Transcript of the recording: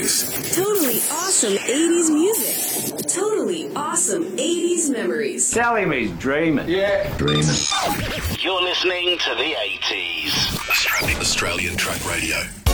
memories. Totally awesome 80s music. Totally awesome 80s memories. Tell him he's dreaming. Yeah. Dreaming. You're listening to the 80s. Australian Track Radio.